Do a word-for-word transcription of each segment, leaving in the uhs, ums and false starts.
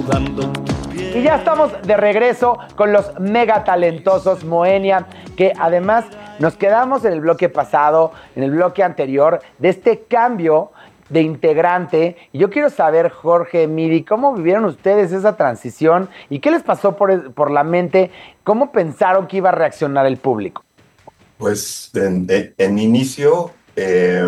Y ya estamos de regreso con los mega talentosos Moenia, que además nos quedamos en el bloque pasado, en el bloque anterior, de este cambio de integrante. Y yo quiero saber, Jorge, Midi, ¿cómo vivieron ustedes esa transición? ¿Y qué les pasó por, por la mente? ¿Cómo pensaron que iba a reaccionar el público? Pues en, en- en inicio, eh,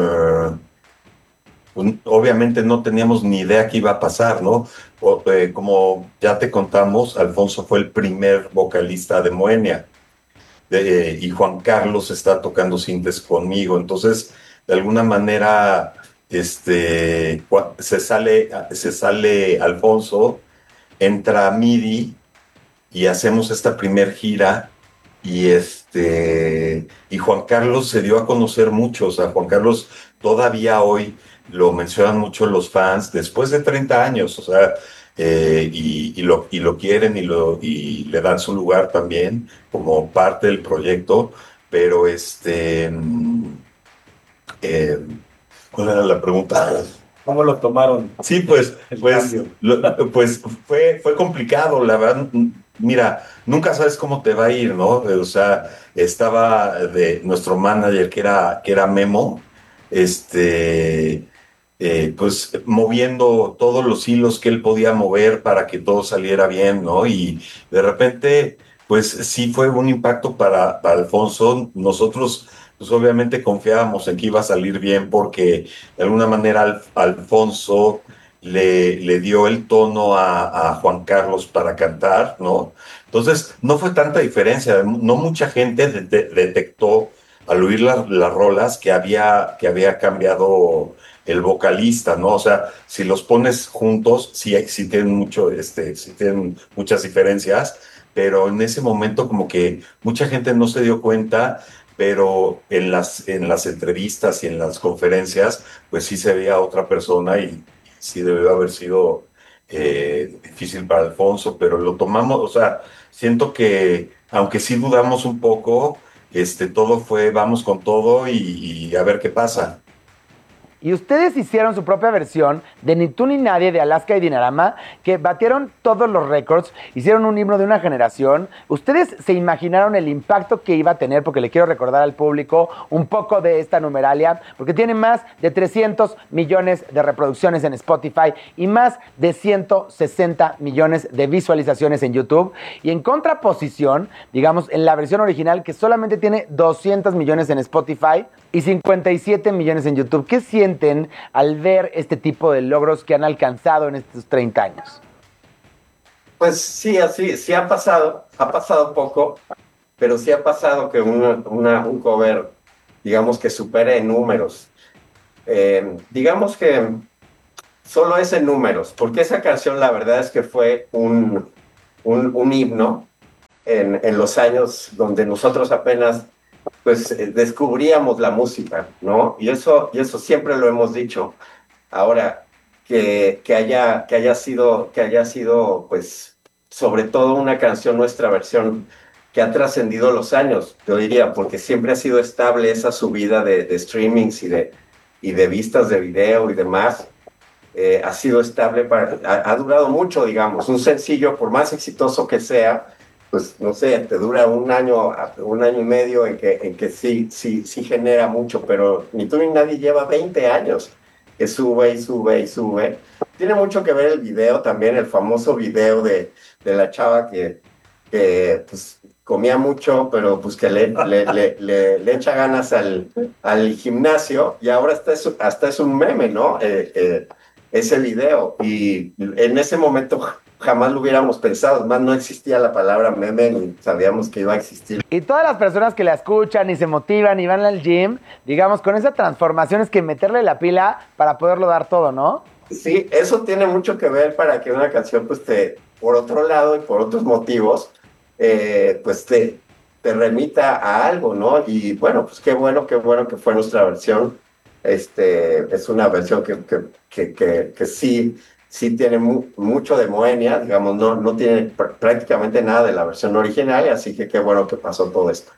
un- obviamente no teníamos ni idea qué iba a pasar, ¿no? O, eh, como ya te contamos, Alfonso fue el primer vocalista de Moenia de- y Juan Carlos está tocando sintes conmigo. Entonces, de alguna manera, este, cua- se sale, se sale Alfonso, entra Midi y hacemos esta primer gira y este y Juan Carlos se dio a conocer mucho, o sea, Juan Carlos todavía hoy lo mencionan mucho los fans después de treinta años, o sea, eh, y, y lo, y lo quieren y, lo, y le dan su lugar también como parte del proyecto, pero este, mm, eh, ¿cuál era la pregunta? ¿Cómo lo tomaron? Sí, pues, El pues, cambio. lo- pues fue, fue complicado, la verdad. Mira, nunca sabes cómo te va a ir, ¿no? O sea, estaba de nuestro manager que era, que era Memo, este, eh, pues moviendo todos los hilos que él podía mover para que todo saliera bien, ¿no? Y de repente, pues sí fue un impacto para, para Alfonso. Nosotros, pues obviamente confiábamos en que iba a salir bien porque de alguna manera Al- Alfonso le, le dio el tono a, a Juan Carlos para cantar, ¿no? Entonces, no fue tanta diferencia, no mucha gente de- de- detectó al oír la- las rolas que había, que había cambiado el vocalista, ¿no? O sea, si los pones juntos, sí, sí tienen mucho, este, sí tienen muchas diferencias, pero en ese momento como que mucha gente no se dio cuenta, pero en las, en las entrevistas y en las conferencias, pues sí se veía otra persona y sí debió haber sido eh, difícil para Alfonso, pero lo tomamos, o sea, siento que aunque sí dudamos un poco, este, todo fue, vamos con todo y, y a ver qué pasa. Y ustedes hicieron su propia versión de Ni tú ni nadie de Alaska y Dinarama, que batieron todos los récords, hicieron un himno de una generación. ¿Ustedes se imaginaron el impacto que iba a tener? Porque le quiero recordar al público un poco de esta numeralia, porque tiene más de trescientos millones de reproducciones en Spotify y más de ciento sesenta millones de visualizaciones en YouTube. Y en contraposición, digamos, en la versión original, que solamente tiene doscientos millones en Spotify y cincuenta y siete millones en YouTube. ¿Qué sienten al ver este tipo de logros que han alcanzado en estos treinta años? Pues sí, así, sí ha pasado, ha pasado poco, pero sí ha pasado que una, una- un cover, digamos que supere en números. Eh, digamos que solo es en números, porque esa canción la verdad es que fue un, un, un himno en, en los años donde nosotros apenas pues eh, descubríamos la música, ¿no? Y eso, y eso siempre lo hemos dicho. Ahora, que, que haya, que haya sido, que haya sido, pues, sobre todo una canción, nuestra versión, que ha trascendido los años, yo diría, porque siempre ha sido estable esa subida de, de streamings y de, y de vistas de video y demás. Eh, ha sido estable, para, ha, ha durado mucho, digamos. Un sencillo, por más exitoso que sea, pues no sé, te dura un año, un año y medio en que, en que sí, sí, sí genera mucho, pero ni tú ni nadie lleva veinte años que sube y sube y sube. Tiene mucho que ver el video también, el famoso video de, de la chava que, que pues, comía mucho, pero pues que le, le, le, le, le echa ganas al, al gimnasio y ahora hasta es, hasta es un meme, ¿no? Eh, eh, ese video. Y en ese momento jamás lo hubiéramos pensado, más no existía la palabra meme ni sabíamos que iba a existir. Y todas las personas que la escuchan y se motivan y van al gym, digamos, con esa transformación es que meterle la pila para poderlo dar todo, ¿no? Sí, eso tiene mucho que ver para que una canción, pues te, por otro lado y por otros motivos, eh, pues te, te remita a algo, ¿no? Y bueno, pues qué bueno, qué bueno que fue nuestra versión. Este, es una versión que, que, que, que, que sí, sí tiene mu mucho de Moenia, digamos, no, no tiene pr prácticamente nada de la versión original, así que qué bueno que pasó todo esto.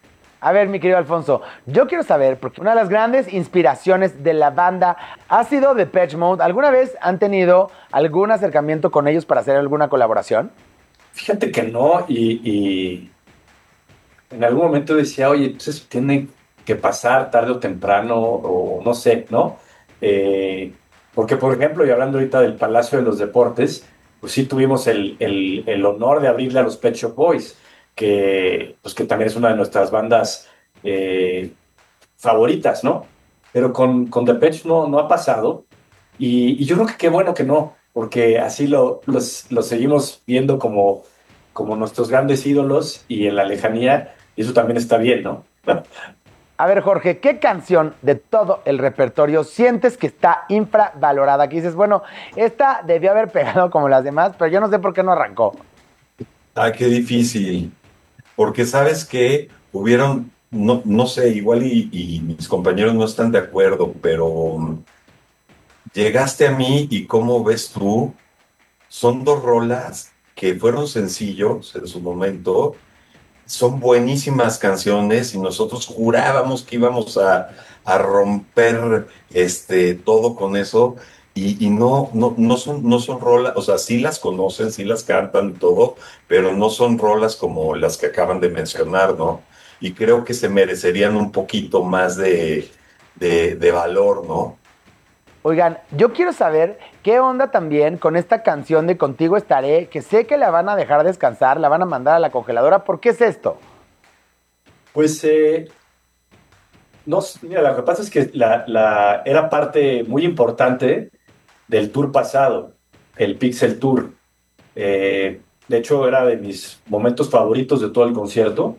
A ver, mi querido Alfonso, yo quiero saber, porque una de las grandes inspiraciones de la banda ha sido Depeche Mode. ¿Alguna vez han tenido algún acercamiento con ellos para hacer alguna colaboración? Fíjate que no, y, y en algún momento decía, oye, entonces tiene que pasar tarde o temprano, o no sé, ¿no? Eh, Porque, por ejemplo, y hablando ahorita del Palacio de los Deportes, pues sí tuvimos el, el, el honor de abrirle a los Pet Shop Boys, que, pues que también es una de nuestras bandas eh, favoritas, ¿no? Pero con, con Depeche no, no ha pasado, y, y yo creo que qué bueno que no, porque así lo, los, los seguimos viendo como, como nuestros grandes ídolos y en la lejanía, y eso también está bien, ¿no? A ver, Jorge, ¿qué canción de todo el repertorio sientes que está infravalorada? Que dices, bueno, esta debió haber pegado como las demás, pero yo no sé por qué no arrancó. Ah, qué difícil. Porque sabes que hubieron, no, no sé, igual y, y mis compañeros no están de acuerdo, pero um, llegaste a mí y cómo ves tú, son dos rolas que fueron sencillos en su momento, son buenísimas canciones y nosotros jurábamos que íbamos a, a romper este, todo con eso. Y, y no, no, no son, no son rolas, o sea, sí las conocen, sí las cantan y todo, pero no son rolas como las que acaban de mencionar, ¿no? Y creo que se merecerían un poquito más de, de, de valor, ¿no? Oigan, yo quiero saber qué onda también con esta canción de Contigo Estaré, que sé que la van a dejar descansar, la van a mandar a la congeladora. ¿Por qué es esto? Pues eh, no, mira, lo que pasa es que la, la, era parte muy importante del tour pasado, el Pixel Tour. Eh, de hecho, era de mis momentos favoritos de todo el concierto.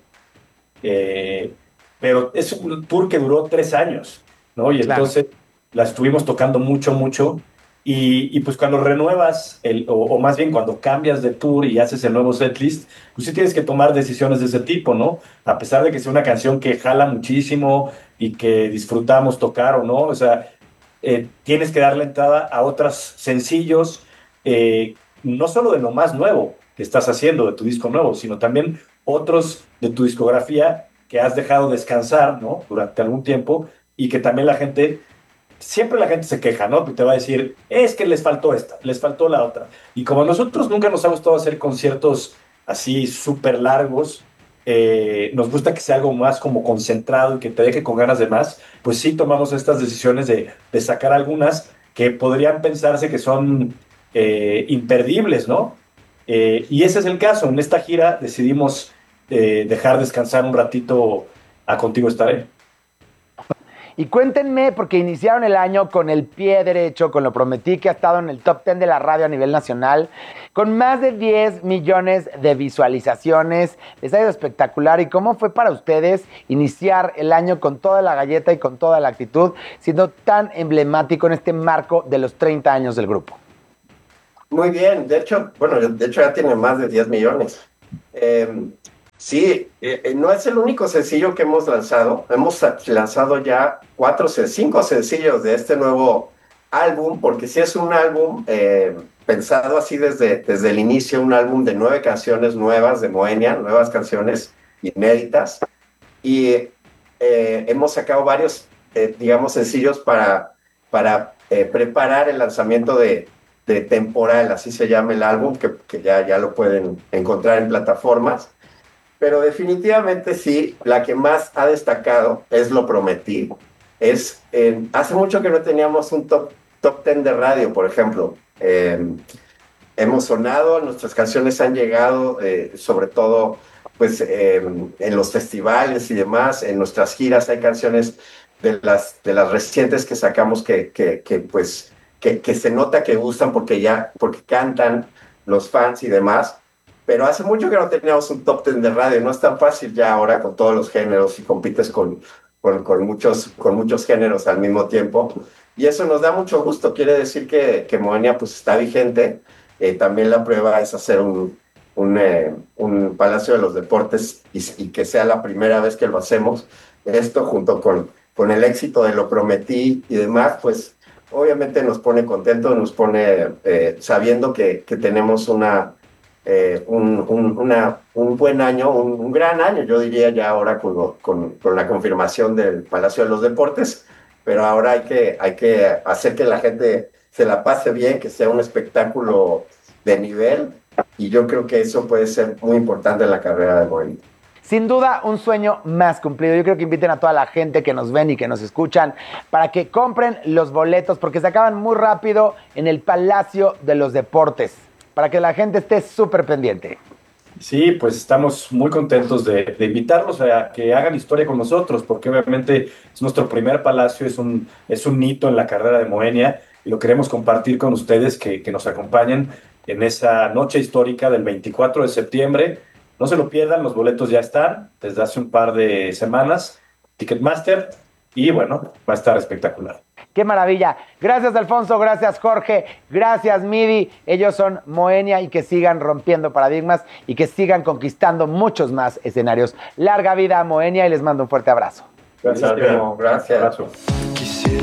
Eh, pero es un tour que duró tres años, ¿no? Y Claro. entonces la estuvimos tocando mucho, mucho. Y, y pues cuando renuevas, el, o, o más bien cuando cambias de tour y haces el nuevo setlist, pues sí tienes que tomar decisiones de ese tipo, ¿no? A pesar de que sea una canción que jala muchísimo y que disfrutamos tocar o no, o sea, eh, tienes que darle entrada a otros sencillos, eh, no solo de lo más nuevo que estás haciendo, de tu disco nuevo, sino también otros de tu discografía que has dejado descansar, ¿no? Durante algún tiempo y que también la gente, siempre la gente se queja, ¿no? Te va a decir, es que les faltó esta, les faltó la otra. Y como a nosotros nunca nos ha gustado hacer conciertos así súper largos, eh, nos gusta que sea algo más como concentrado y que te deje con ganas de más, pues sí tomamos estas decisiones de, de sacar algunas que podrían pensarse que son eh, imperdibles, ¿no? Eh, y ese es el caso. En esta gira decidimos eh, dejar descansar un ratito a Contigo Estaré. Y cuéntenme, porque iniciaron el año con el pie derecho, con Lo Prometí, que ha estado en el top diez de la radio a nivel nacional, con más de diez millones de visualizaciones. Les ha ido espectacular. ¿Y cómo fue para ustedes iniciar el año con toda la galleta y con toda la actitud, siendo tan emblemático en este marco de los treinta años del grupo? Muy bien, de hecho, bueno, de hecho ya tiene más de diez millones. Eh, sí, eh, eh, no es el único sencillo que hemos lanzado. Hemos lanzado ya cuatro, cinco sencillos de este nuevo álbum, porque sí es un álbum eh, pensado así desde, desde el inicio, un álbum de nueve canciones nuevas de Moenia, nuevas canciones inéditas. Y eh, hemos sacado varios, eh, digamos, sencillos para, para eh, preparar el lanzamiento de de temporal, así se llama el álbum, que, que ya, ya lo pueden encontrar en plataformas. Pero definitivamente sí, la que más ha destacado es Lo Prometí. Es, eh, hace mucho que no teníamos un top, top ten de radio, por ejemplo. Eh, hemos sonado, nuestras canciones han llegado, eh, sobre todo pues, eh, en los festivales y demás, en nuestras giras hay canciones de las, de las recientes que sacamos que, que, que pues, que, que se nota que gustan porque ya, porque cantan los fans y demás, pero hace mucho que no teníamos un top ten de radio, no es tan fácil ya ahora con todos los géneros y compites con, con, con, muchos, con muchos géneros al mismo tiempo, y eso nos da mucho gusto, quiere decir que, que Moenia pues está vigente. Eh, también la prueba es hacer un, un, eh, un Palacio de los Deportes y, y que sea la primera vez que lo hacemos, esto junto con, con el éxito de Lo Prometí y demás, pues obviamente nos pone contentos, nos pone eh, sabiendo que, que tenemos una, eh, un, un, una, un buen año, un, un gran año, yo diría ya ahora con, lo, con, con la confirmación del Palacio de los Deportes, pero ahora hay que, hay que hacer que la gente se la pase bien, que sea un espectáculo de nivel, y yo creo que eso puede ser muy importante en la carrera de Moenia. Sin duda, un sueño más cumplido. Yo creo que inviten a toda la gente que nos ven y que nos escuchan para que compren los boletos, porque se acaban muy rápido en el Palacio de los Deportes, para que la gente esté súper pendiente. Sí, pues estamos muy contentos de, de invitarlos a que hagan historia con nosotros, porque obviamente es nuestro primer palacio, es un, es un hito en la carrera de Moenia y lo queremos compartir con ustedes que, que nos acompañen en esa noche histórica del veinticuatro de septiembre. No se lo pierdan, los boletos ya están desde hace un par de semanas, Ticketmaster, y bueno, va a estar espectacular. ¡Qué maravilla! Gracias, Alfonso, gracias, Jorge, gracias, Midi. Ellos son Moenia y que sigan rompiendo paradigmas y que sigan conquistando muchos más escenarios. Larga vida a Moenia y les mando un fuerte abrazo. Gracias. Gracias. Abrazo.